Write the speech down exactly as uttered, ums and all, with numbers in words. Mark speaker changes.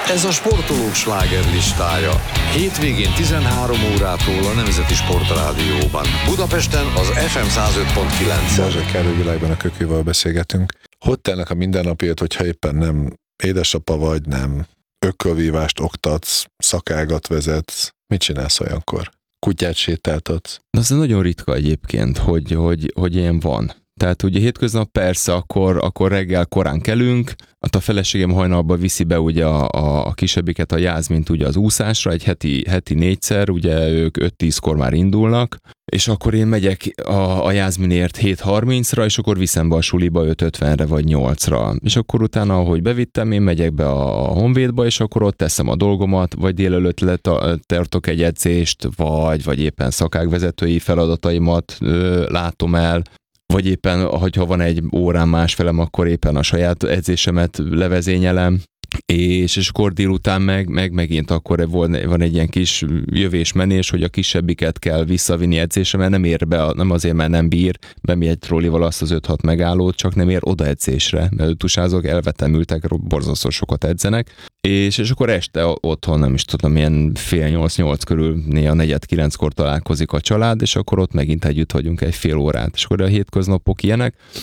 Speaker 1: Ez a sportolók slágerlistája. Hétvégén tizenhárom órától a Nemzeti Sportrádióban. Budapesten az ef em száz öt pont kilenc.
Speaker 2: Balzsai Károly Világban a Kökővel beszélgetünk. Hogy telnek a mindennapjét, hogyha éppen nem édesapa vagy, nem ökölvívást oktatsz, szakágat vezetsz? Mit csinálsz olyankor? Kutyát sétáltatsz?
Speaker 3: Az nagyon ritka egyébként, hogy, hogy, hogy ilyen van. Tehát ugye hétköznap persze, akkor, akkor reggel korán kelünk, a feleségem hajnalban viszi be ugye a, a, a kisebbiket, a Jászmint ugye az úszásra, egy heti, heti négyszer, ugye ők öt-tízkor már indulnak, és akkor én megyek a, a Jászminért hét harmincra, és akkor viszem be a suliba öt ötvenre vagy nyolcra. És akkor utána, ahogy bevittem, én megyek be a Honvédba, és akkor ott teszem a dolgomat, vagy délelőtt tartok egy edzést, vagy, vagy éppen szakágvezetői feladataimat ö, látom el, vagy éppen, hogyha van egy órán másfelem, akkor éppen a saját edzésemet levezényelem, és, és akkor délután meg, meg megint akkor van egy ilyen kis jövés-menés, hogy a kisebbiket kell visszavinni edzésre, mert nem ér be, nem azért, mert nem bír, bemegy egy trollival azt az öt-hat megállót, csak nem ér oda edzésre, mert tusázok, elvetemültek, borzasztó sokat edzenek, és, és akkor este otthon, nem is tudom, ilyen fél nyolc-nyolc körül, néha negyed kilenckor találkozik a család, és akkor ott megint együtt vagyunk egy fél órát, és akkor a hétköznapok ilyenek,